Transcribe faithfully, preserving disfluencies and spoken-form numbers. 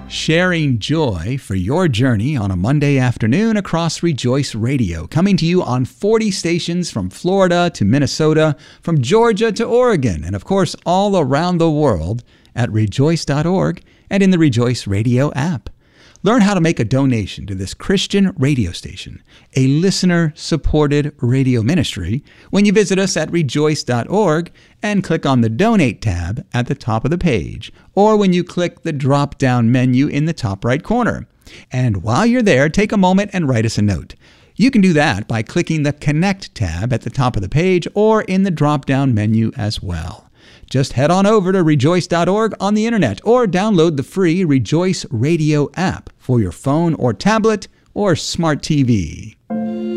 Sharing joy for your journey on a Monday afternoon across Rejoice Radio, coming to you on forty stations from Florida to Minnesota, from Georgia to Oregon, and of course all around the world at rejoice dot org and in the Rejoice Radio app. Learn how to make a donation to this Christian radio station, a listener-supported radio ministry, when you visit us at rejoice dot org and click on the Donate tab at the top of the page, or when you click the drop-down menu in the top right corner. And while you're there, take a moment and write us a note. You can do that by clicking the Connect tab at the top of the page or in the drop-down menu as well. Just head on over to rejoice dot org on the internet or download the free Rejoice Radio app for your phone or tablet or smart T V.